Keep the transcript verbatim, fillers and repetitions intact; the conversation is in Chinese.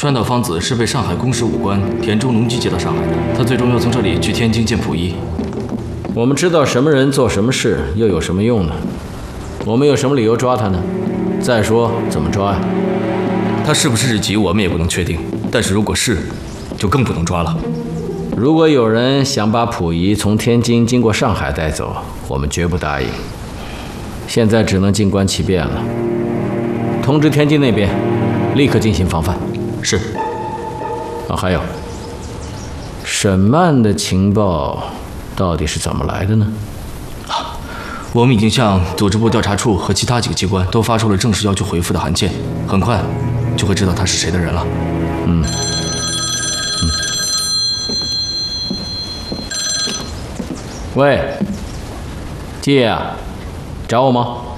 川岛芳子是被上海公使武官田中农机接到上海的，他最终要从这里去天津见溥仪。 我们知道什么人做什么事，又有什么用呢？我们有什么理由抓他呢？再说，怎么抓呀？ 他是不是日籍，我们也不能确定。但是如果是，就更不能抓了。 如果有人想把溥仪从天津经过上海带走，我们绝不答应。现在只能静观其变了。通知天津那边，立刻进行防范。 是。 啊，还有，沈曼的情报到底是怎么来的呢？ 啊，我们已经向组织部调查处和其他几个机关都发出了正式要求回复的函件，很快就会知道他是谁的人了。 嗯。嗯。喂，季爷啊，找我吗？